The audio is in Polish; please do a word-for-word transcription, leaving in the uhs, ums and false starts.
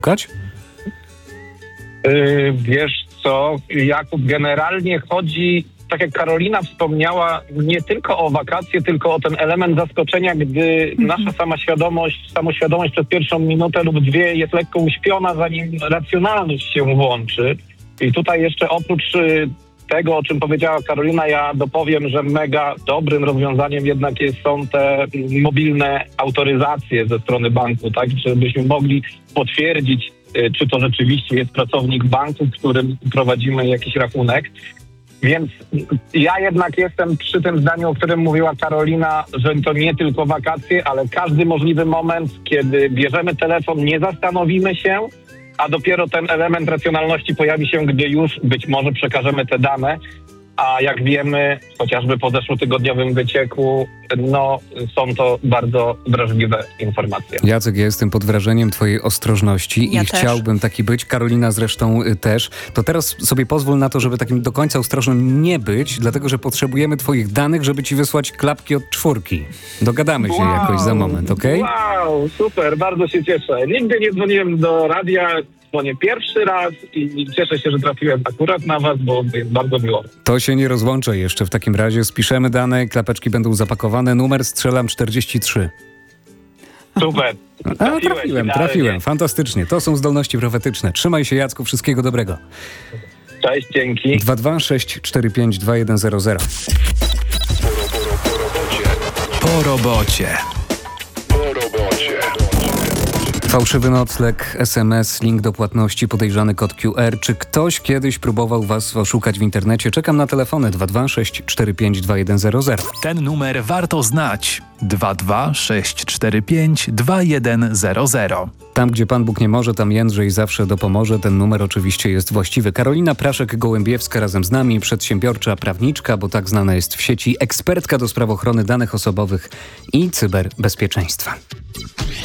szukać? Yy, wiesz co, Jakub, generalnie chodzi, tak jak Karolina wspomniała, nie tylko o wakacje, tylko o ten element zaskoczenia, gdy Mhm. nasza sama świadomość, samoświadomość przez pierwszą minutę lub dwie jest lekko uśpiona, zanim racjonalność się włączy. I tutaj jeszcze oprócz y, tego, o czym powiedziała Karolina, ja dopowiem, że mega dobrym rozwiązaniem jednak jest, są te mobilne autoryzacje ze strony banku, tak, żebyśmy mogli potwierdzić, y, czy to rzeczywiście jest pracownik banku, którym prowadzimy jakiś rachunek. Więc ja jednak jestem przy tym zdaniu, o którym mówiła Karolina, że to nie tylko wakacje, ale każdy możliwy moment, kiedy bierzemy telefon, nie zastanowimy się, a dopiero ten element racjonalności pojawi się, gdy już być może przekażemy te dane. A jak wiemy, chociażby po zeszłotygodniowym wycieku, no są to bardzo wrażliwe informacje. Jacek, ja jestem pod wrażeniem twojej ostrożności Ja i też. chciałbym taki być. Karolina zresztą y, też. To teraz sobie pozwól na to, żeby takim do końca ostrożnym nie być, dlatego że potrzebujemy twoich danych, żeby ci wysłać klapki od czwórki. Dogadamy się Wow, jakoś za moment, okej? Wow, super, bardzo się cieszę. Nigdy nie dzwoniłem do radia, dzwonię pierwszy raz i cieszę się, że trafiłem akurat na was, bo jest bardzo miło. To się nie rozłączę jeszcze w takim razie. Spiszemy dane, klapeczki będą zapakowane. Numer strzelam czterdzieści trzy. Super. A, Trafiłeś, trafiłem, idealnie. trafiłem. Fantastycznie. To są zdolności profetyczne. Trzymaj się, Jacku. Wszystkiego dobrego. Cześć, dzięki. dwa dwa sześć cztery pięć dwa jeden zero zero. Po robocie. Fałszywy nocleg, es em es, link do płatności, podejrzany kod Q R. Czy ktoś kiedyś próbował was oszukać w internecie? Czekam na telefony dwa dwa sześć cztery pięć dwa jeden zero zero. Ten numer warto znać. dwa dwa sześć cztery pięć dwa jeden zero zero. Tam, gdzie Pan Bóg nie może, tam Jędrzej zawsze dopomoże. Ten numer oczywiście jest właściwy. Karolina Praszek-Gołębiewska razem z nami, przedsiębiorcza prawniczka, bo tak znana jest w sieci, ekspertka do spraw ochrony danych osobowych i cyberbezpieczeństwa.